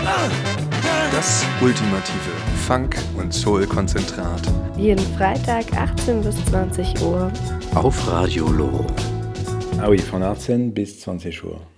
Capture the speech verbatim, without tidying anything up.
Das ultimative Funk- und Soul-Konzentrat. Jeden Freitag achtzehn bis zwanzig Uhr. Auf Radio Loro. Ah oui, von achtzehn bis zwanzig Uhr.